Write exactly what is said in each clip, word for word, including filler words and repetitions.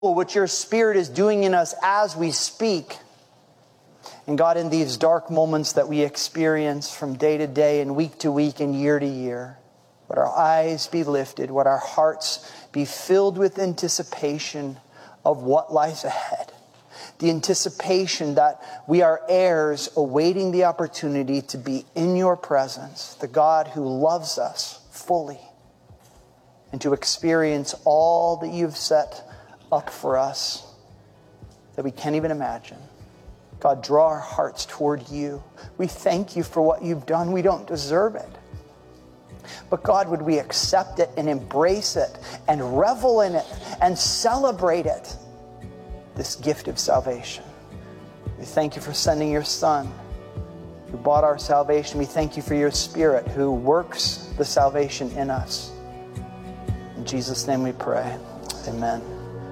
what your Spirit is doing in us as we speak. And God, in these dark moments that we experience from day to day and week to week and year to year, would our eyes be lifted, would our hearts be filled with anticipation of what lies ahead. The anticipation that we are heirs awaiting the opportunity to be in your presence, the God who loves us fully, and to experience all that you've set up for us that we can't even imagine. God, draw our hearts toward you. We thank you for what you've done. We don't deserve it. But God, would we accept it and embrace it and revel in it and celebrate it, this gift of salvation. We thank you for sending your Son who bought our salvation. We thank you for your Spirit who works the salvation in us. In Jesus' name we pray. Amen.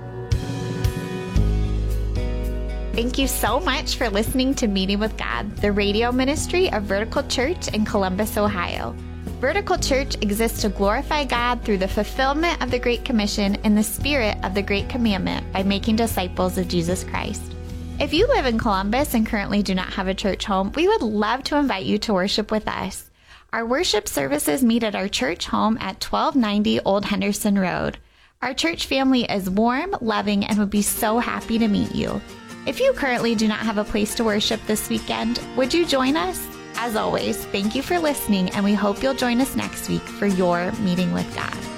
Thank you so much for listening to Meeting with God, the radio ministry of Vertical Church in Columbus, Ohio. Vertical Church exists to glorify God through the fulfillment of the Great Commission and the spirit of the Great Commandment by making disciples of Jesus Christ. If you live in Columbus and currently do not have a church home, we would love to invite you to worship with us. Our worship services meet at our church home at twelve ninety Old Henderson Road. Our church family is warm, loving, and would be so happy to meet you. If you currently do not have a place to worship this weekend, would you join us? As always, thank you for listening, and we hope you'll join us next week for your Meeting with God.